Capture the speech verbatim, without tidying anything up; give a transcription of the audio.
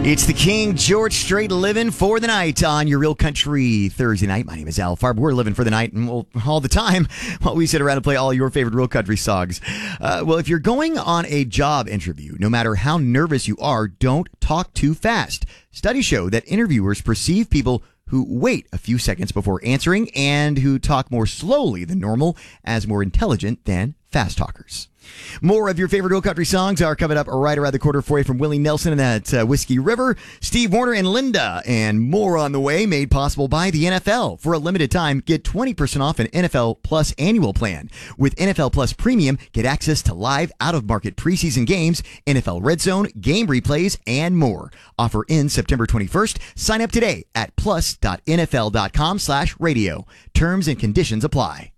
It's the King George Strait living for the night on your Real Country Thursday night. My name is Al Farb. We're living for the night and we'll, all the time while we sit around and play all your favorite Real Country songs. Uh, well, if you're going on a job interview, no matter how nervous you are, don't talk too fast. Studies show that interviewers perceive people who wait a few seconds before answering and who talk more slowly than normal as more intelligent than fast talkers. More of your favorite Real Country songs are coming up right around the corner for you from Willie Nelson and that uh, Whiskey River, Steve Wariner and Linda, and more on the way, made possible by the N F L. For a limited time, get twenty percent off an N F L Plus annual plan. With N F L Plus Premium, get access to live out-of-market preseason games, N F L Red Zone, game replays, and more. Offer ends September twenty-first. Sign up today at plus.nfl.com slash radio. Terms and conditions apply.